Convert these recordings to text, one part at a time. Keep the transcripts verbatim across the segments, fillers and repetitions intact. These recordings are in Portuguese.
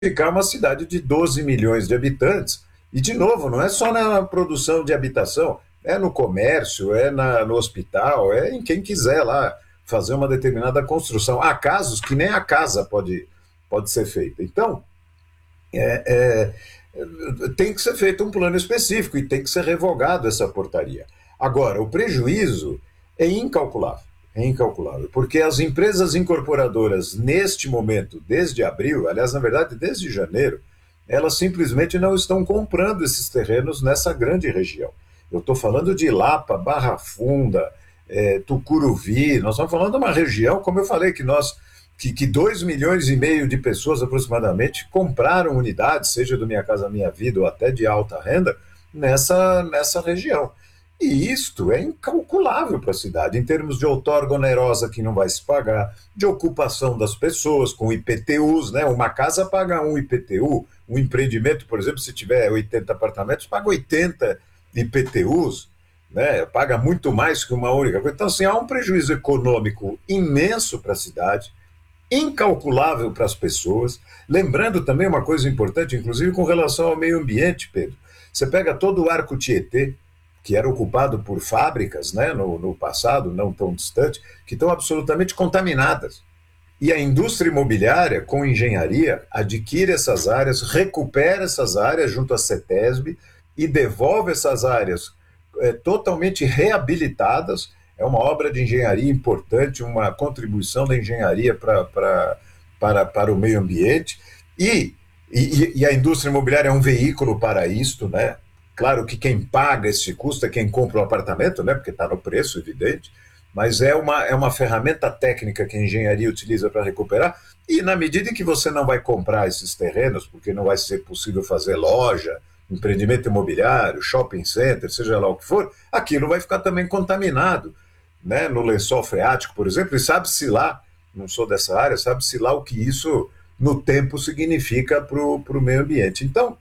ficar uma cidade de doze milhões de habitantes. E, de novo, não é só na produção de habitação, é no comércio, é na, no hospital, é em quem quiser lá fazer uma determinada construção. Há casos que nem a casa pode, pode ser feita. Então, é, é, tem que ser feito um plano específico e tem que ser revogado essa portaria. Agora, o prejuízo é incalculável. É incalculável, porque as empresas incorporadoras, neste momento, desde abril, aliás, na verdade, desde janeiro, elas simplesmente não estão comprando esses terrenos nessa grande região. Eu estou falando de Lapa, Barra Funda, é, Tucuruvi, nós estamos falando de uma região, como eu falei, que nós que, que dois milhões e meio de pessoas aproximadamente compraram unidades, seja do Minha Casa Minha Vida ou até de alta renda, nessa, nessa região. E isto é incalculável para a cidade, em termos de outorga onerosa que não vai se pagar, de ocupação das pessoas com I P T Us, né? Uma casa paga um I P T U, um empreendimento, por exemplo, se tiver oitenta apartamentos, paga oitenta I P T Us, né? Paga muito mais que uma única coisa. Então, assim, há um prejuízo econômico imenso para a cidade, incalculável para as pessoas. Lembrando também uma coisa importante, inclusive com relação ao meio ambiente, Pedro. Você pega todo o Arco Tietê, que era ocupado por fábricas, né, no, no passado, não tão distante, que estão absolutamente contaminadas. E a indústria imobiliária, com engenharia, adquire essas áreas, recupera essas áreas junto à CETESB e devolve essas áreas é, totalmente reabilitadas. É uma obra de engenharia importante, uma contribuição da engenharia pra, pra, para, para o meio ambiente. E, e, e a indústria imobiliária é um veículo para isto, né? Claro que quem paga esse custo é quem compra o apartamento, né? Porque está no preço, evidente, mas é uma, é uma ferramenta técnica que a engenharia utiliza para recuperar, e na medida em que você não vai comprar esses terrenos, porque não vai ser possível fazer loja, empreendimento imobiliário, shopping center, seja lá o que for, aquilo vai ficar também contaminado, né? No lençol freático, por exemplo, e sabe-se lá, não sou dessa área, sabe-se lá o que isso no tempo significa para o meio ambiente. Então,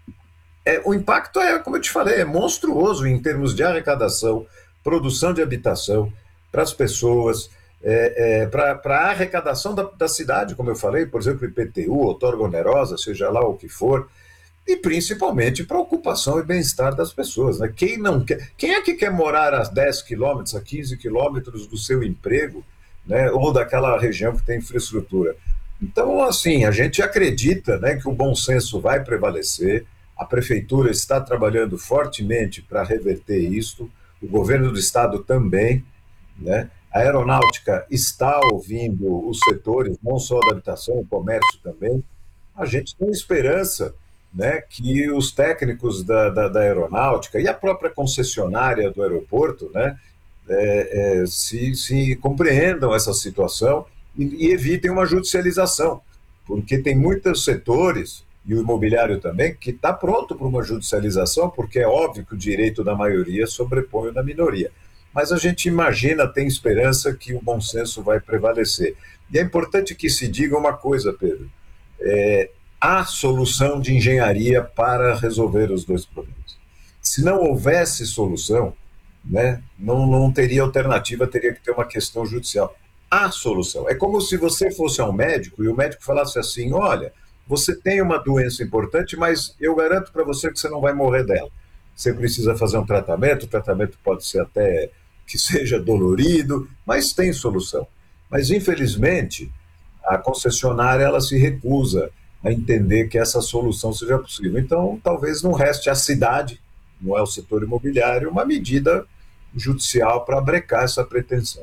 é, o impacto é, como eu te falei, é monstruoso em termos de arrecadação, produção de habitação para as pessoas, é, é, para a arrecadação da, da cidade, como eu falei, por exemplo, I P T U, outorga onerosa, seja lá o que for, e principalmente para a ocupação e bem-estar das pessoas. Né? Quem não quer, quem é que quer morar a dez quilômetros, a quinze quilômetros do seu emprego, né? Ou daquela região que tem infraestrutura? Então, assim, a gente acredita, né, que o bom senso vai prevalecer. A prefeitura está trabalhando fortemente para reverter isto, o governo do estado também, né? A aeronáutica está ouvindo os setores, não só da habitação, o comércio também. A gente tem esperança, né, que os técnicos da, da, da aeronáutica e a própria concessionária do aeroporto, né, é, é, se, se compreendam essa situação e, e evitem uma judicialização, porque tem muitos setores, e o imobiliário também, que está pronto para uma judicialização, porque é óbvio que o direito da maioria sobrepõe o da minoria. Mas a gente imagina, tem esperança que o bom senso vai prevalecer. E é importante que se diga uma coisa, Pedro. É, há solução de engenharia para resolver os dois problemas. Se não houvesse solução, né, não, não teria alternativa, teria que ter uma questão judicial. Há solução. É como se você fosse ao médico e o médico falasse assim: olha, você tem uma doença importante, mas eu garanto para você que você não vai morrer dela. Você precisa fazer um tratamento, o tratamento pode ser até que seja dolorido, mas tem solução. Mas, infelizmente, a concessionária ela se recusa a entender que essa solução seja possível. Então, talvez não reste à cidade, não é o setor imobiliário, uma medida judicial para brecar essa pretensão.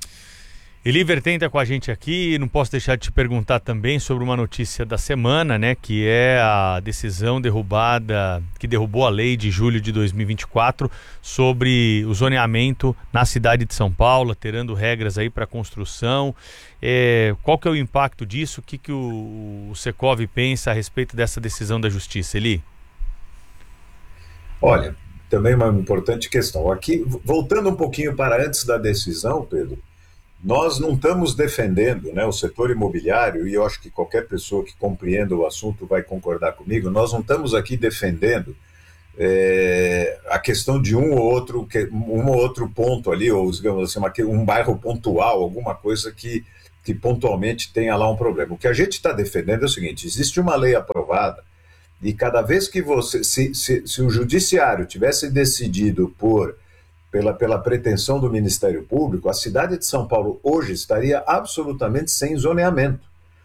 Eli Vertem está com a gente aqui, não posso deixar de te perguntar também sobre uma notícia da semana, né, que é a decisão derrubada, que derrubou a lei de julho de dois mil e vinte e quatro sobre o zoneamento na cidade de São Paulo, alterando regras aí para construção. É, qual que é o impacto disso? O que, que o, o Secov pensa a respeito dessa decisão da justiça, Eli? Olha, também uma importante questão. Aqui, voltando um pouquinho para antes da decisão, Pedro, nós não estamos defendendo, né, o setor imobiliário, e eu acho que qualquer pessoa que compreenda o assunto vai concordar comigo, nós não estamos aqui defendendo é, a questão de um ou outro, um ou outro ponto ali, ou digamos assim, uma, um bairro pontual, alguma coisa que que pontualmente tenha lá um problema. O que a gente está defendendo é o seguinte: existe uma lei aprovada e cada vez que você, se, se, se o judiciário tivesse decidido por, pela, pela pretensão do Ministério Público, a cidade de São Paulo hoje estaria absolutamente sem zoneamento,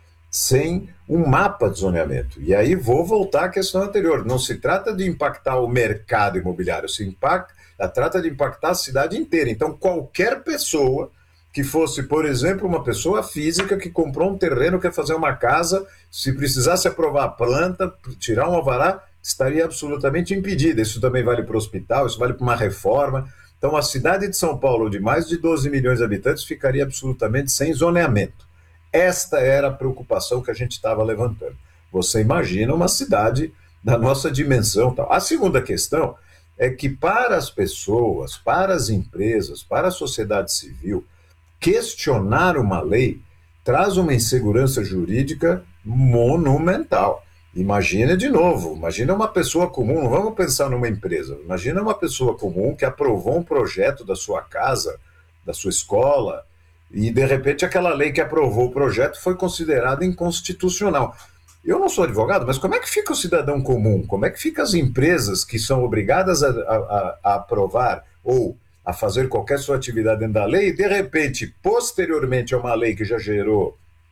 sem um mapa de zoneamento. E aí vou voltar à questão anterior, não se trata de impactar o mercado imobiliário, se impacta, trata de impactar a cidade inteira. Então qualquer pessoa que fosse, por exemplo, uma pessoa física que comprou um terreno, quer fazer uma casa, se precisasse aprovar a planta, tirar um alvará, estaria absolutamente impedida. Isso também vale para o hospital, isso vale para uma reforma. Então a cidade de São Paulo, de mais de doze milhões de habitantes, ficaria absolutamente sem zoneamento. Esta era a preocupação que a gente estava levantando. Você imagina uma cidade da nossa dimensão. Tal. A segunda questão é que para as pessoas, para as empresas, para a sociedade civil, questionar uma lei traz uma insegurança jurídica monumental. Imagina de novo, imagina uma pessoa comum, não vamos pensar numa empresa, imagina uma pessoa comum que aprovou um projeto da sua casa, da sua escola, e de repente aquela lei que aprovou o projeto foi considerada inconstitucional. Eu não sou advogado, mas como é que fica o cidadão comum? Como é que ficam as empresas que são obrigadas a, a, a aprovar ou a fazer qualquer sua atividade dentro da lei, e de repente, posteriormente a uma lei que já gerou,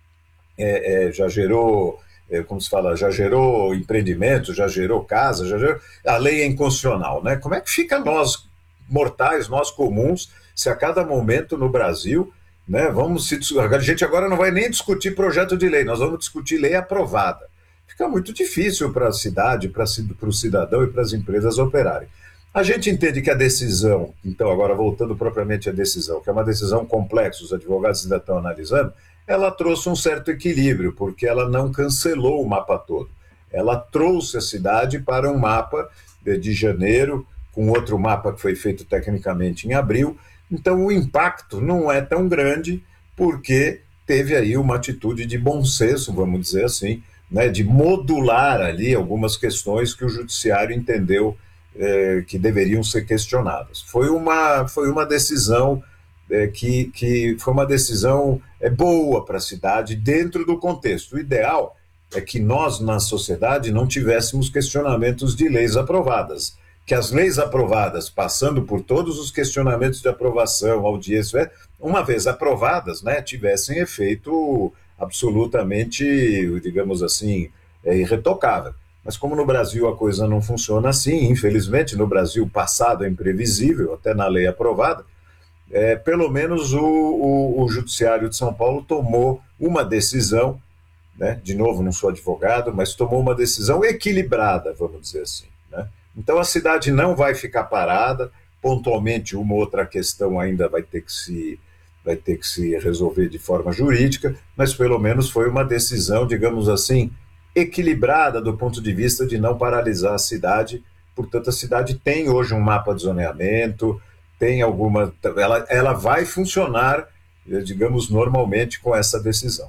é, é, já gerou, é, como se fala, já gerou empreendimento, já gerou casa, já gerou, a lei é inconstitucional, né? Como é que fica nós, mortais, nós comuns, se a cada momento no Brasil, né, vamos se, a gente agora não vai nem discutir projeto de lei, nós vamos discutir lei aprovada. Fica muito difícil para a cidade, para o cidadão e para as empresas operarem. A gente entende que a decisão, então agora voltando propriamente à decisão, que é uma decisão complexa, os advogados ainda estão analisando, ela trouxe um certo equilíbrio, porque ela não cancelou o mapa todo. Ela trouxe a cidade para um mapa de, de janeiro, com outro mapa que foi feito tecnicamente em abril. Então o impacto não é tão grande, porque teve aí uma atitude de bom senso, vamos dizer assim, né, de modular ali algumas questões que o judiciário entendeu É, que deveriam ser questionadas. Foi uma, foi uma decisão é, que, que foi uma decisão é, boa para a cidade dentro do contexto. O ideal é que nós, na sociedade, não tivéssemos questionamentos de leis aprovadas, que as leis aprovadas, passando por todos os questionamentos de aprovação, audiência, uma vez aprovadas, né, tivessem efeito absolutamente, digamos assim, é, irretocável. Mas como no Brasil a coisa não funciona assim, infelizmente, no Brasil o passado é imprevisível, até na lei aprovada, é, pelo menos o, o, o Judiciário de São Paulo tomou uma decisão, né, de novo, não sou advogado, mas tomou uma decisão equilibrada, vamos dizer assim, né? Então a cidade não vai ficar parada, pontualmente uma outra questão ainda vai ter que se, vai ter que se resolver de forma jurídica, mas pelo menos foi uma decisão, digamos assim, equilibrada do ponto de vista de não paralisar a cidade. Portanto, a cidade tem hoje um mapa de zoneamento, tem alguma, ela, ela vai funcionar, digamos, normalmente com essa decisão.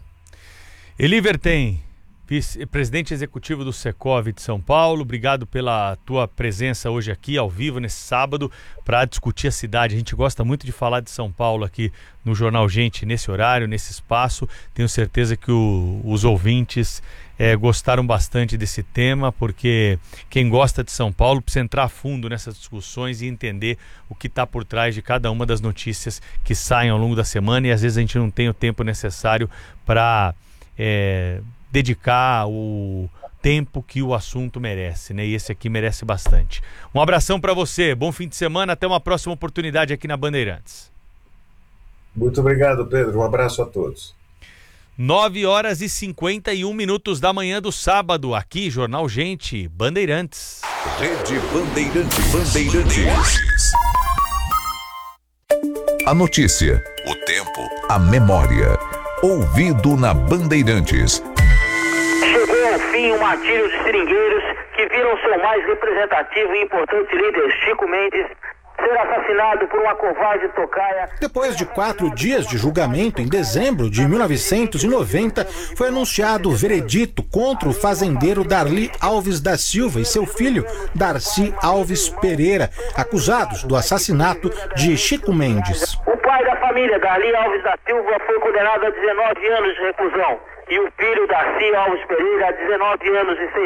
Eli Vertem, presidente executivo do Secov de São Paulo, obrigado pela tua presença hoje aqui, ao vivo, nesse sábado, para discutir a cidade. A gente gosta muito de falar de São Paulo aqui no Jornal Gente, nesse horário, nesse espaço. Tenho certeza que o, os ouvintes é, gostaram bastante desse tema, porque quem gosta de São Paulo precisa entrar a fundo nessas discussões e entender o que está por trás de cada uma das notícias que saem ao longo da semana, e às vezes a gente não tem o tempo necessário para é, dedicar o tempo que o assunto merece, né? E esse aqui merece bastante. Um abração para você, bom fim de semana, até uma próxima oportunidade aqui na Bandeirantes. Muito obrigado, Pedro, um abraço a todos. nove horas e cinquenta e um minutos da manhã do sábado, aqui, Jornal Gente, Bandeirantes. Rede Bandeirantes. Bandeirantes. A notícia, o tempo, a memória. Ouvido na Bandeirantes. Chegou ao fim o martírio de seringueiros que viram seu mais representativo e importante líder, Chico Mendes, ser assassinado por uma covarde tocaia. Depois de quatro dias de julgamento, em dezembro de mil novecentos e noventa, foi anunciado o veredito contra o fazendeiro Darli Alves da Silva e seu filho, Darcy Alves Pereira, acusados do assassinato de Chico Mendes. O pai pai da família, Darli Alves da Silva, foi condenado a dezenove anos de reclusão. E o filho, Darcy Alves Pereira, a dezenove anos e seis